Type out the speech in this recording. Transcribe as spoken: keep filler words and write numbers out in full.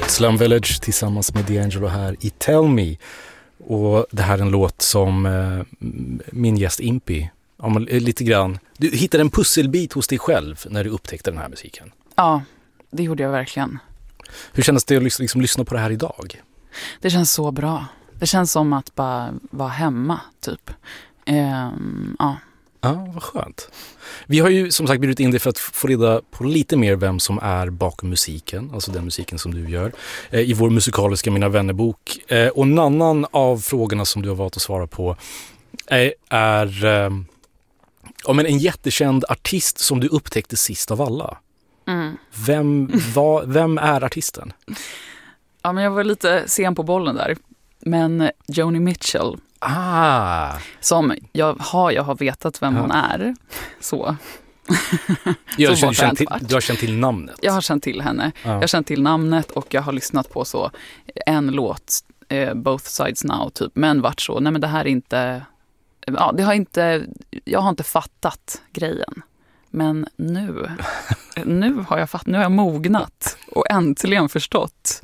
Slum Village tillsammans med D'Angelo här i Tell Me. Och det här är en låt som eh, min gäst Impi, ja, lite grann. Du hittade en pusselbit hos dig själv när du upptäckte den här musiken. Ja, det gjorde jag verkligen. Hur kändes det att liksom, liksom lyssna på det här idag? Det känns så bra. Det känns som att bara vara hemma, typ. Ehm, ja. Ja, vad skönt. Vi har ju som sagt bjudit in dig för att få reda på lite mer vem som är bakom musiken, alltså den musiken som du gör, eh, i vår musikaliska Mina vännerbok. Eh, och en annan av frågorna som du har valt att svara på är, är eh, ja, men en jättekänd artist som du upptäckte sist av alla. Mm. Vem, va, vem är artisten? Ja, men jag var lite sen på bollen där. Men Joni Mitchell. Ah. Som jag har, jag har vetat vem ja. hon är. Så. Jag känner, känt till, du har känt till namnet. Jag har känt till henne. Ja. Jag har känt till namnet och jag har lyssnat på så en låt, eh, Both Sides Now typ. Men vart så, nej men det här är inte, ja det har inte, jag har inte fattat grejen. Men nu, nu har jag fatt, nu har jag mognat och äntligen förstått